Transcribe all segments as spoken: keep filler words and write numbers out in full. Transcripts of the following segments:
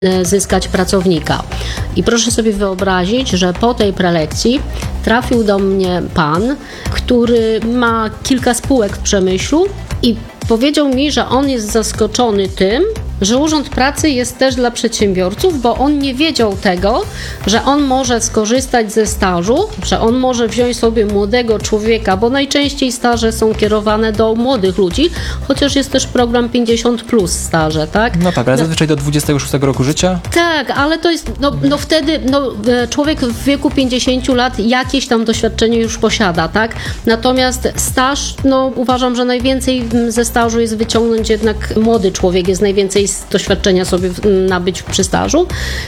zyskać pracownika. I proszę sobie wyobrazić, że po tej prelekcji trafił do mnie pan, który ma kilka spółek w Przemyślu i powiedział mi, że on jest zaskoczony tym, że Urząd Pracy jest też dla przedsiębiorców, bo on nie wiedział tego, że on może skorzystać ze stażu, że on może wziąć sobie młodego człowieka, bo najczęściej staże są kierowane do młodych ludzi, chociaż jest też program pięćdziesiąt plus staże, tak? No tak, ale zazwyczaj do dwudziestego szóstego roku życia? Tak, ale to jest, no, no wtedy no, człowiek w wieku pięćdziesięciu lat jakieś tam doświadczenie już posiada, tak? Natomiast staż, no uważam, że najwięcej ze stażu jest wyciągnąć jednak młody człowiek, jest najwięcej doświadczenia sobie nabyć przy stażu.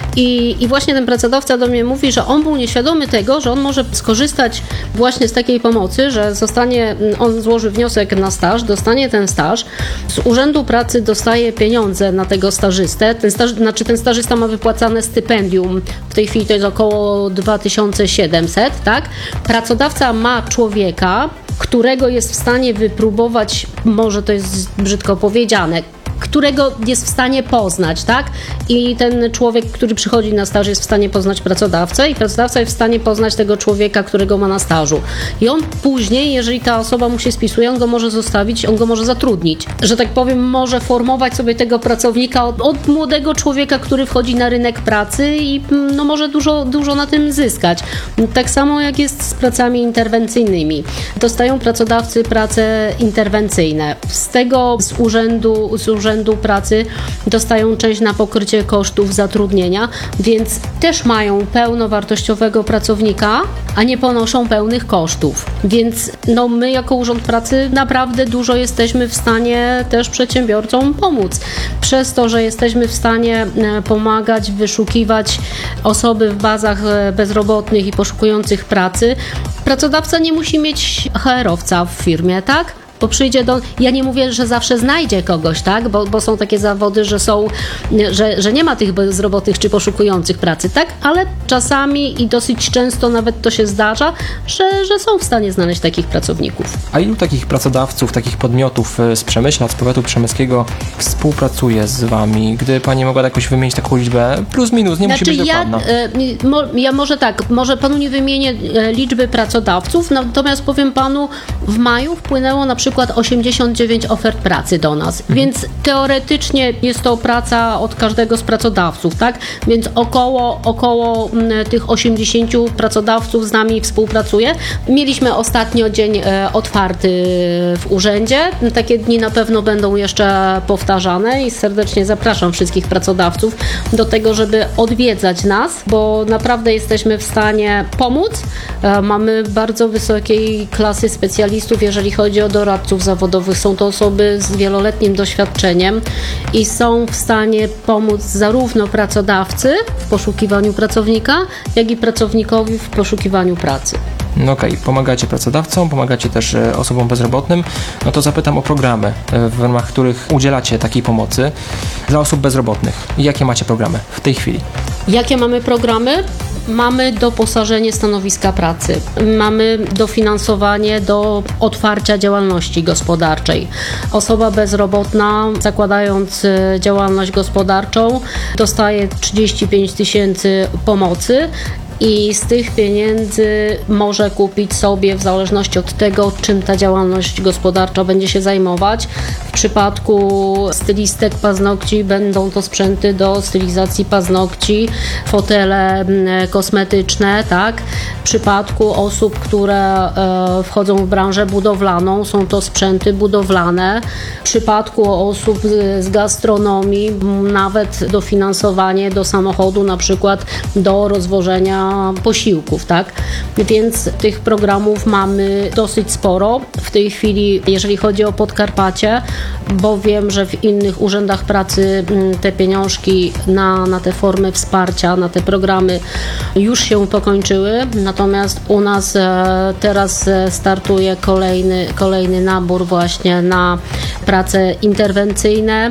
I, I właśnie ten pracodawca do mnie mówi, że on był nieświadomy tego, że on może skorzystać właśnie z takiej pomocy, że zostanie, on złoży wniosek na staż, dostanie ten staż, z Urzędu Pracy dostaje pieniądze na tego stażystę, ten staż, znaczy ten stażysta ma wypłacane stypendium, w tej chwili to jest około dwa tysiące siedemset, tak? Pracodawca ma człowieka, którego jest w stanie wypróbować, może to jest brzydko powiedziane, którego jest w stanie poznać, tak? I ten człowiek, który przychodzi na staż, jest w stanie poznać pracodawcę i pracodawca jest w stanie poznać tego człowieka, którego ma na stażu. I on później, jeżeli ta osoba mu się spisuje, on go może zostawić, on go może zatrudnić. Że tak powiem, może formować sobie tego pracownika od, od młodego człowieka, który wchodzi na rynek pracy i no, może dużo, dużo na tym zyskać. Tak samo jak jest z pracami interwencyjnymi. Dostają pracodawcy prace interwencyjne. Z tego z urzędu, z urzędu Urzędu Pracy dostają część na pokrycie kosztów zatrudnienia, więc też mają pełnowartościowego pracownika, a nie ponoszą pełnych kosztów. Więc no, my jako Urząd Pracy naprawdę dużo jesteśmy w stanie też przedsiębiorcom pomóc. Przez to, że jesteśmy w stanie pomagać, wyszukiwać osoby w bazach bezrobotnych i poszukujących pracy, pracodawca nie musi mieć H R-owca w firmie, tak? Bo przyjdzie do... Ja nie mówię, że zawsze znajdzie kogoś, tak? Bo, bo są takie zawody, że są, że, że nie ma tych bezrobotnych czy poszukujących pracy, tak? Ale czasami i dosyć często nawet to się zdarza, że, że są w stanie znaleźć takich pracowników. A ilu takich pracodawców, takich podmiotów z Przemyśla, z powiatu przemyskiego współpracuje z wami? Gdy pani mogła jakoś wymienić taką liczbę, plus minus, nie znaczy musi być dokładna. Ja, mo, ja może tak, może panu nie wymienię liczby pracodawców, natomiast powiem panu, w maju wpłynęło na przykład osiemdziesiąt dziewięć ofert pracy do nas, mhm. Więc teoretycznie jest to praca od każdego z pracodawców, tak? Więc około, około tych osiemdziesięciu pracodawców z nami współpracuje. Mieliśmy ostatnio dzień e, otwarty w urzędzie. Takie dni na pewno będą jeszcze powtarzane i serdecznie zapraszam wszystkich pracodawców do tego, żeby odwiedzać nas, bo naprawdę jesteśmy w stanie pomóc. E, mamy bardzo wysokiej klasy specjalistów, jeżeli chodzi o doradców zawodowych. Są to osoby z wieloletnim doświadczeniem i są w stanie pomóc zarówno pracodawcy w poszukiwaniu pracownika, jak i pracownikowi w poszukiwaniu pracy. No okej, okay. Pomagacie pracodawcom, pomagacie też osobom bezrobotnym. No to zapytam o programy, w ramach których udzielacie takiej pomocy dla osób bezrobotnych. Jakie macie programy w tej chwili? Jakie mamy programy? Mamy doposażenie stanowiska pracy, mamy dofinansowanie do otwarcia działalności gospodarczej. Osoba bezrobotna, zakładając działalność gospodarczą, dostaje trzydzieści pięć tysięcy pomocy. I z tych pieniędzy może kupić sobie, w zależności od tego, czym ta działalność gospodarcza będzie się zajmować. W przypadku stylistek paznokci będą to sprzęty do stylizacji paznokci, fotele kosmetyczne, tak? W przypadku osób, które wchodzą w branżę budowlaną, są to sprzęty budowlane. W przypadku osób z gastronomii nawet dofinansowanie do samochodu, na przykład do rozwożenia posiłków, tak? Więc tych programów mamy dosyć sporo. W tej chwili, jeżeli chodzi o Podkarpacie, bo wiem, że w innych urzędach pracy te pieniążki na, na te formy wsparcia, na te programy już się pokończyły, natomiast u nas teraz startuje kolejny, kolejny nabór właśnie na prace interwencyjne,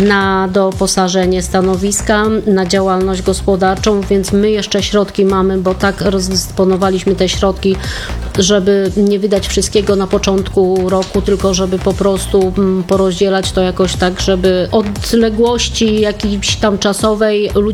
na doposażenie stanowiska, na działalność gospodarczą, więc my jeszcze środki mamy, bo tak rozdysponowaliśmy te środki, żeby nie wydać wszystkiego na początku roku, tylko żeby po prostu porozdzielać to jakoś tak, żeby odległości jakiejś tam czasowej